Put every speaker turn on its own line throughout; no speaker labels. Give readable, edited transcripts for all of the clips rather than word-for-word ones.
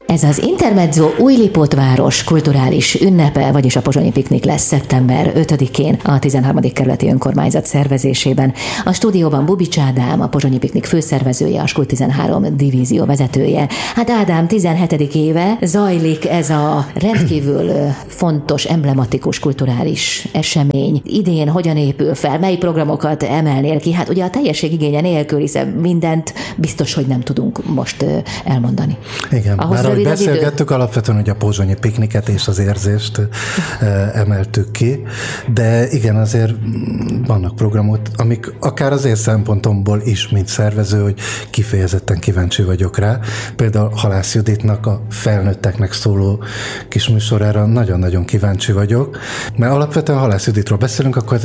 Ez az Intermezzo Újlipótváros kulturális ünnepe, vagyis a Pozsonyi Piknik lesz szeptember 5-én a 13. kerületi önkormányzat szervezésében. A stúdióban Bubics Ádám, a Pozsonyi Piknik főszervezője, a Skul 13 divízió vezetője. Hát Ádám, 17. éve zajlik ez a rendkívül fontos, emblematikus kulturális esemény. Idén hogyan épül fel? Mely programokat emelnél ki? Hát ugye a teljesség igénye nélkül, hiszen mindent biztos, hogy nem tudunk most elmondani.
Igen, már ahogy beszélgettük, alapvetően hogy a Pozsonyi Pikniket és az érzést emeltük ki, de igen, azért vannak programok, amik akár az én szempontomból is, mint szervező, hogy kifejezetten kíváncsi vagyok rá. Például Halász Juditnak a felnőtteknek szóló kis műsorára nagyon-nagyon kíváncsi vagyok, mert alapvetően Halász Juditról beszélünk, akkor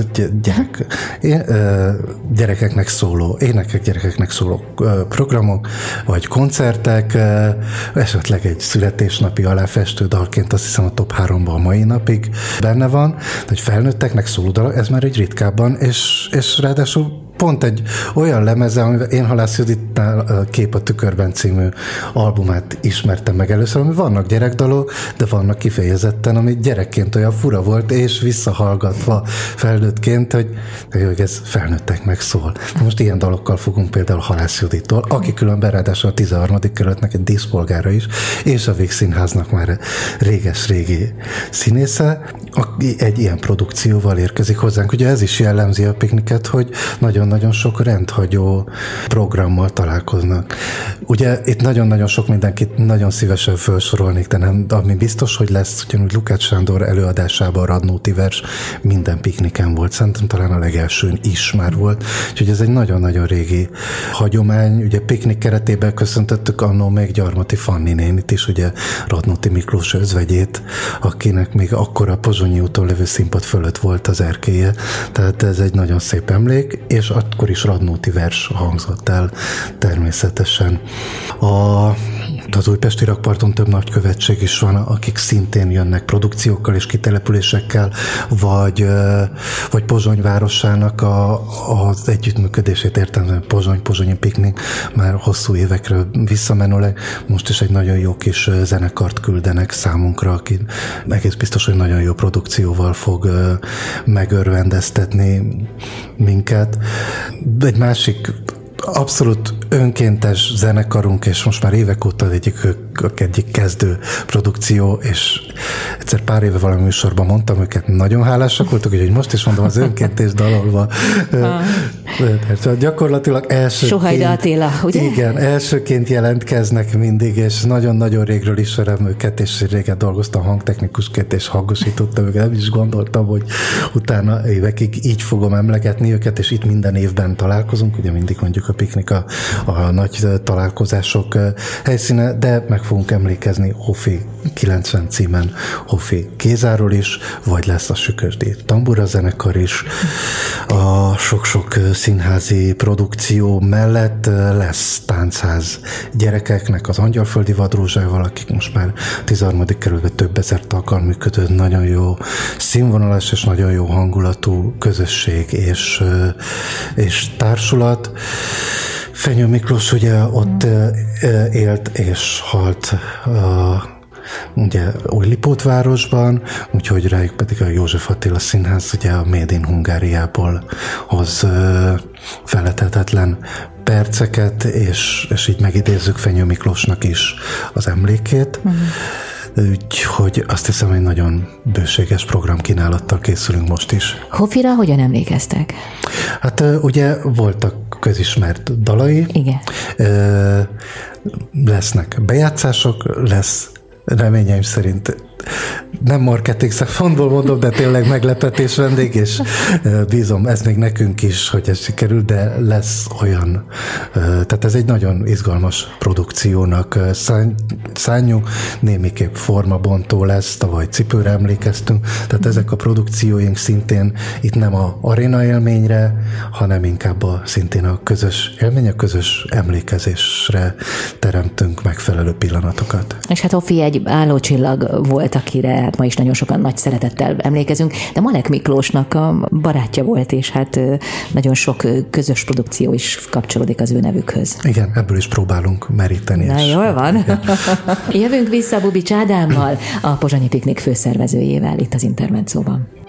gyerekeknek szóló, énekek gyerekeknek szóló programok, vagy koncertek, esetleg egy születésnapi aláfestő dalként, azt hiszem a top 3-ban a mai napig benne van, hogy felnőtteknek szóló dal, ez már egy ritkábban, és ráadásul pont egy olyan lemeze, amivel én Halász Juditnál Kép a tükörben című albumát ismertem meg először, ami vannak gyerekdalok, de vannak kifejezetten, ami gyerekként olyan fura volt, és visszahallgatva felnőttként, hogy ez felnőtteknek szól. Na most ilyen dalokkal fogunk például Halász Judittól, aki különben ráadásul a 13. kerületnek egy díszpolgára is, és a Víg Színháznak már réges-régi színésze, aki egy ilyen produkcióval érkezik hozzánk. Ugye ez is jellemzi a pikniket, hogy nagyon sok rendhagyó programmal találkoznak. Ugye itt nagyon-nagyon sok mindenkit nagyon szívesen felsorolnék, de nem, ami biztos, hogy lesz, ugyanúgy Lukács Sándor előadásában a Radnóti vers minden pikniken volt. Szerintem talán a legelsőn is már volt. Úgyhogy ez egy nagyon-nagyon régi hagyomány. Ugye piknik keretében köszöntöttük annó még Gyarmati Fanni nénit is, ugye Radnóti Miklós özvegyét, akinek még akkor a Pozsonyi úton lévő színpad fölött volt az erkélye. Tehát ez egy nagyon szép emlék, és akkor is Radnóti vers hangzott el természetesen. Az újpesti rakparton több nagykövetség is van, akik szintén jönnek produkciókkal és kitelepülésekkel, vagy Pozsony városának az együttműködését értem, Pozsonyi Piknik már hosszú évekre visszamenőleg, most is egy nagyon jó kis zenekart küldenek számunkra, aki egész biztos, hogy nagyon jó produkcióval fog megörvendeztetni minket. Egy másik abszolút önkéntes zenekarunk, és most már évek óta egyik kezdő produkció, és egyszer pár éve valami műsorban mondtam őket, nagyon hálásak voltak, úgyhogy most is mondom, az önkéntes dalolva. Gyakorlatilag elsőként...
Sohajda Attila, ugye?
Igen, elsőként jelentkeznek mindig, és nagyon-nagyon régről ismerem őket, és régen dolgoztam hangtechnikusként, és hangosítottam őket, nem is gondoltam, hogy utána évekig így fogom emlegetni őket, és itt minden évben találkozunk, ugye mindig mondjuk a piknik a nagy találkozások helyszíne, de meg fogunk emlékezni Hofi 90 címen Hofi Gézáról is, vagy lesz a Sükösdi Tambura zenekar is. A sok-sok színházi produkció mellett lesz táncház gyerekeknek az Angyalföldi Vadrózsával, akik most már 13. kerületben több ezer taggal működő, nagyon jó színvonalas és nagyon jó hangulatú közösség és társulat. Fenyő Miklós ugye ott élt és halt ugye Újlipótvárosban, úgyhogy rájuk pedig a József Attila Színház ugye a Made in Hungáriából hoz fellethetetlen perceket, és így megidézzük Fenyő Miklósnak is az emlékét. Úgyhogy azt hiszem, hogy nagyon bőséges programkínálattal készülünk most is.
Hofira hogyan emlékeztek?
Hát ugye voltak közismert dalai.
Igen.
Lesznek bejátszások, lesz reményeim szerint nem marketing szempontból mondom, de tényleg meglepetés vendég, és bízom, ez még nekünk is, hogy ez sikerül, de lesz olyan, tehát ez egy nagyon izgalmas produkciónak szánjuk, némiképp formabontó lesz, tavaly Cipőre emlékeztünk, tehát ezek a produkcióink szintén itt nem a aréna élményre, hanem inkább szintén a közös élmény, a közös emlékezésre teremtünk megfelelő pillanatokat.
És hát Hofi egy állócsillag volt volt, akire hát ma is nagyon sokan nagy szeretettel emlékezünk, de Malek Miklósnak a barátja volt, és hát nagyon sok közös produkció is kapcsolódik az ő nevükhöz.
Igen, ebből is próbálunk meríteni.
Na, jól van. Jövünk vissza Bubics Ádámmal, a Pozsonyi Piknik főszervezőjével itt az Intermedzóban.